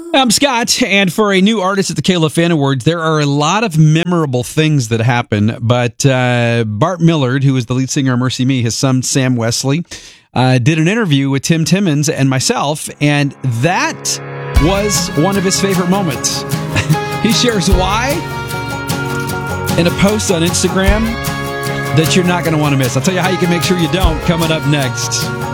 I'm Scott, and for a new artist at the Kayla Fan Awards, there are a lot of memorable things that happen. But Bart Millard, who is the lead singer of Mercy Me, his son Sam Wesley, did an interview with Tim Timmons and myself, and that was one of his favorite moments. He shares why in a post on Instagram that you're not going to want to miss. I'll tell you how you can make sure you don't, coming up next.